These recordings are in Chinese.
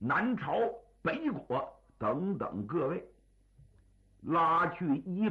南朝、北国等等各位，拉去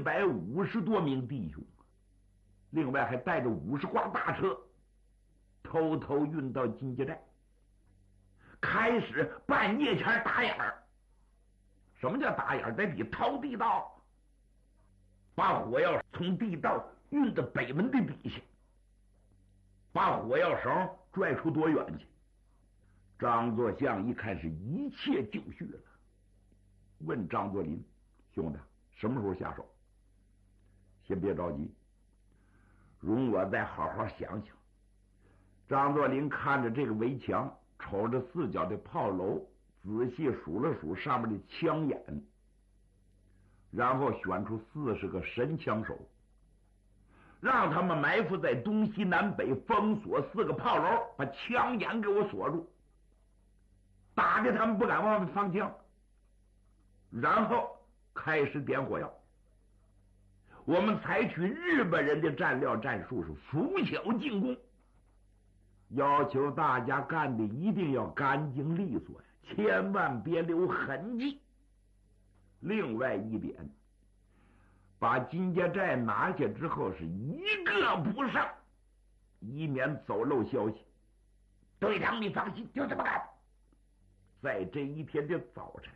150多名弟兄，另外还带着50挂大车，偷偷运到金家寨，开始半夜前打眼儿。什么叫打眼儿？在底掏地道，把火药从地道运到北门的底下，把火药绳拽出多远去。张作相一看是一切就绪了，问张作霖：“兄弟，什么时候下手？”“先别着急，容我再好好想想。”张作霖看着这个围墙，瞅着四角的炮楼，仔细数了数上面的枪眼，然后选出40个神枪手，让他们埋伏在东西南北，封锁4个炮楼，把枪眼给我锁住，打的他们不敢往外放枪，然后开始点火药。我们采取日本人的战略战术，是拂晓进攻，要求大家干的一定要干净利索呀，千万别留痕迹。另外一点，把金家寨拿下之后是一个不剩，以免走漏消息。队长你放心，就这么干。在这一天的早晨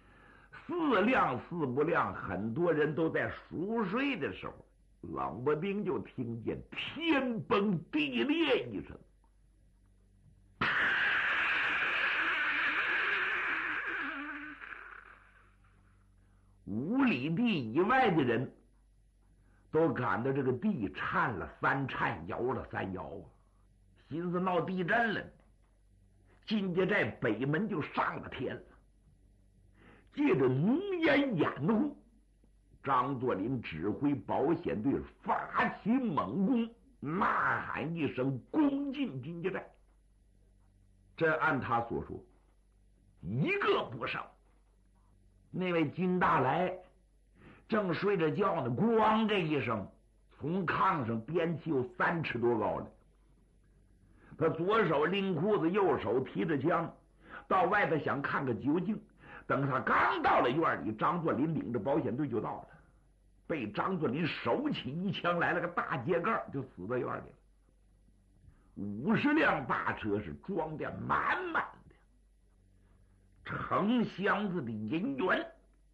，4亮4不亮，很多人都在熟睡的时候，冷不丁就听见天崩地裂一声，5里地以外的人都感到这个地颤了3颤，摇了3摇啊，寻思闹地震了。金家寨北门就上了天了。借着浓烟掩护，张作霖指挥保险队发起猛攻，呐喊一声，攻进金家寨。这按他所说，一个不剩。那位金大来正睡着觉呢，咣这一声，从炕上颠起有3尺多高来。他左手拎裤子，右手提着枪，到外头想看个究竟。等他刚到了院里，张作霖领着保险队就到了，被张作霖手起一枪来了个大秸秆，就死在院里了。50辆大车是装的满满的，成箱子的银元、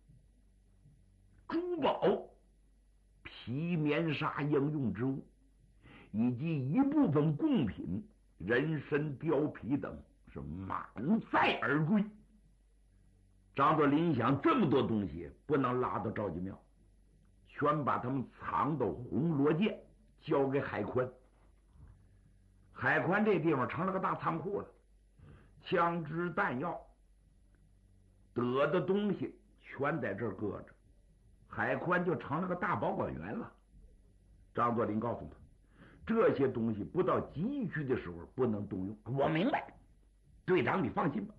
珠宝、皮棉纱应用之物，以及一部分贡品、人参、貂皮等，是满载而归。张作霖想，这么多东西不能拉到赵家庙，全把他们藏到红罗涧，交给海宽。海宽这地方成了个大仓库了，枪支弹药得的东西全在这儿搁着，海宽就成了个大保管员了。张作霖告诉他，这些东西不到急需的时候不能动用。我明白，队长你放心吧。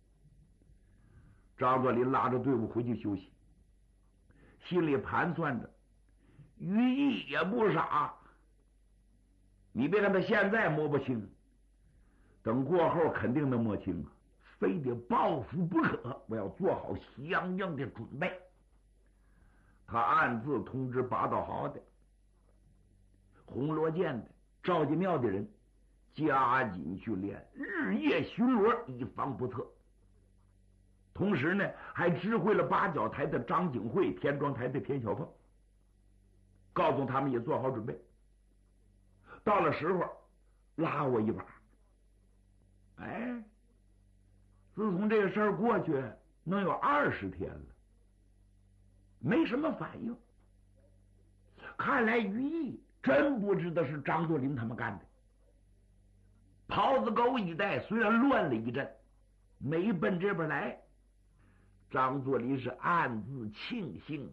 张作霖拉着队伍回去休息，心里盘算着，于毅也不傻，你别看他现在摸不清，等过后肯定能摸清啊，非得报复不可，我要做好相应的准备。他暗自通知八道豪的、红罗涧的、赵家庙的人，加紧训练，日夜巡逻，以防不测。同时呢，还知会了八角台的张景惠、田庄台的田小凤，告诉他们也做好准备，到了时候拉我一把。哎，自从这个事儿过去能有20天了，没什么反应，看来于毅真不知道是张作霖他们干的。袍子沟一带虽然乱了一阵，没奔这边来，张作霖是暗自庆幸，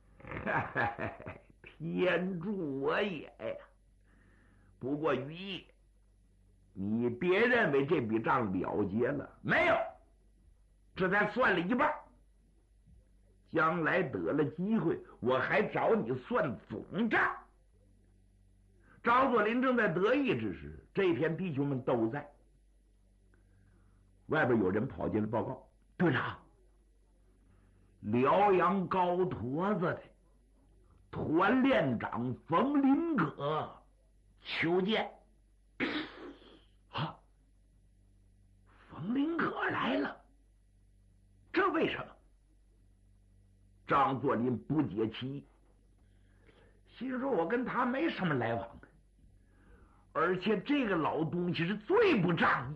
天助我也呀！不过于毅，你别认为这笔账了结了，没有，这才算了一半。将来得了机会，我还找你算总账。张作霖正在得意之时，这天弟兄们都在。外边有人跑进来报告， 队长，辽阳高坨子的团练长冯林阁求见。啊，冯林阁来了，这为什么？张作霖不解其意，心说我跟他没什么来往的，而且这个老东西是最不仗义。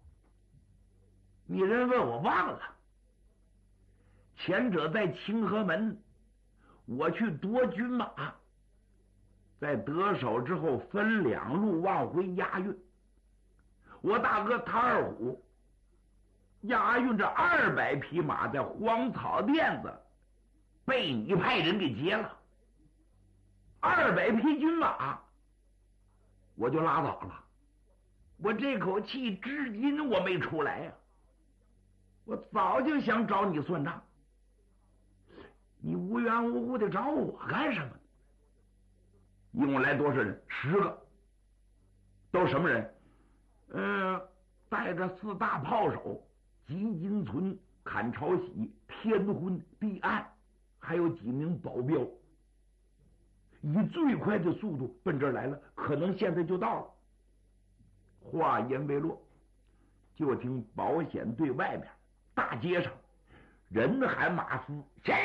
你人问我忘了，前者在清河门，我去夺军马，在得手之后分两路往回押运。我大哥唐二虎押运这200匹马在荒草甸子被你派人给劫了，200匹军马我就拉倒了。我这口气至今我没出来呀，我早就想找你算账，你无缘无故的找我干什么？一共来多少人？10个，都什么人？带着4大炮手吉金存、坎朝喜、天昏、地暗，还有几名保镖，以最快的速度奔这儿来了，可能现在就到了。话言未落，就听保险队外面大街上人喊马嘶，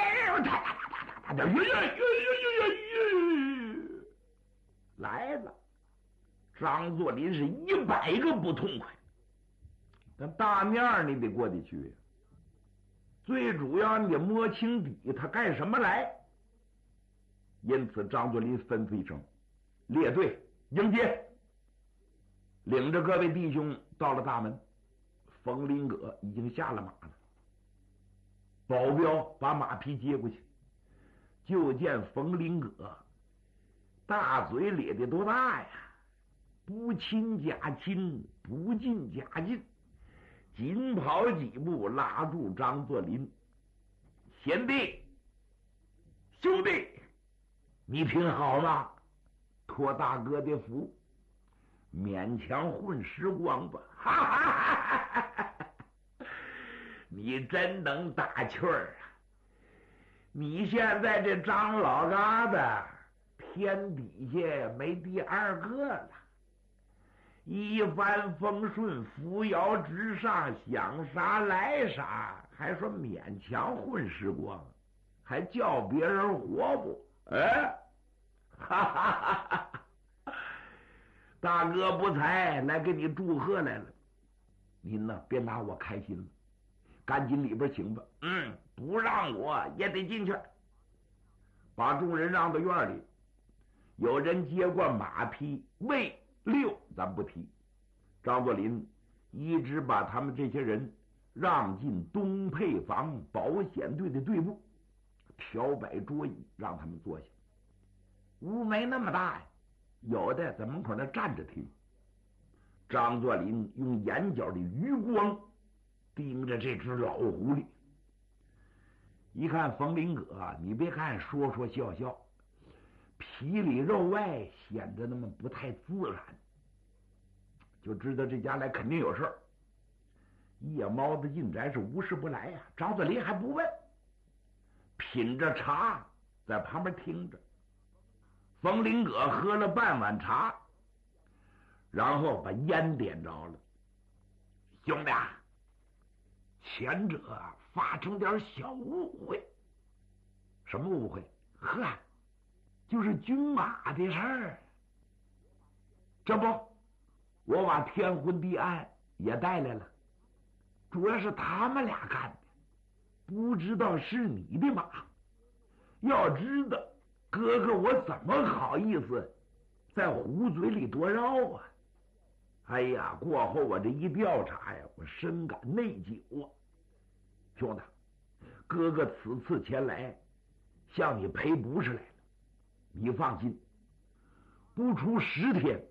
来了。张作霖是100个不痛快，但大面你得过得去呀。最主要你得摸清底，他干什么来。因此张作霖吩咐一声，列队迎接，领着各位弟兄到了大门。冯林阁已经下了马了，保镖把马匹接过去，就见冯林阁大嘴咧得多大呀，不亲加亲，不近加近，紧跑几步拉住张作霖，贤弟兄弟，你挺好吗？托大哥的福，勉强混时光吧。哈哈哈哈！你真能打趣儿啊！你现在这张老疙瘩天底下没第2个了，一帆风顺，扶摇直上，想啥来啥，还说勉强混时光，还叫别人活不？哎，哈哈哈哈！大哥不才来给你祝贺来了，您呢别拿我开心了，赶紧里边请吧。不让我也得进去。把众人让到院里，有人接过马匹，喂6咱不提。张作霖一直把他们这些人让进东配房保险队的队部，调摆桌椅让他们坐下。屋没那么大呀，有的在门口那站着听。张作霖用眼角的余光盯着这只老狐狸，一看冯林阁啊，你别看说说笑笑，皮里肉外显得那么不太自然，就知道这家来肯定有事儿。夜猫子进宅是无事不来呀，张作霖还不问，品着茶在旁边听着。冯林阁喝了半碗茶，然后把烟点着了。兄弟啊，前者发生点小误会。什么误会？呵，就是军马的事儿。这不，我把天昏地暗也带来了，主要是他们俩干的，不知道是你的马。要知道，哥哥我怎么好意思在虎嘴里多绕啊？哎呀，过后我这一调查呀，我深感内疚啊。兄弟，哥哥此次前来向你赔不是来了，你放心，不出10天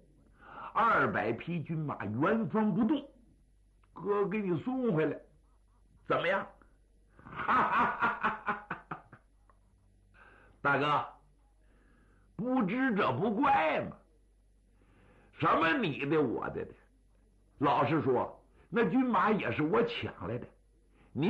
，200匹军马原封不动，哥给你送回来，怎么样？哈哈哈哈哈！大哥，不知者不怪嘛。什么你的我的，老实说，那军马也是我抢来的，